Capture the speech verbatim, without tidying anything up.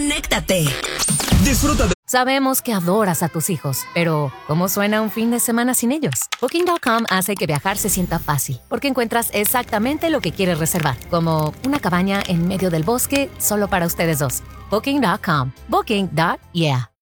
conéctate. Disfruta de... Sabemos que adoras a tus hijos, pero ¿cómo suena un fin de semana sin ellos? Booking punto com hace que viajar se sienta fácil, porque encuentras exactamente lo que quieres reservar, como una cabaña en medio del bosque solo para ustedes dos. Booking punto com. Booking. Yeah.